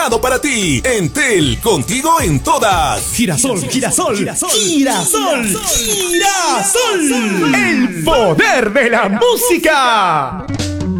para ti. Entel, contigo en todas. Girasol, girasol, girasol, girasol, girasol. El poder de la música.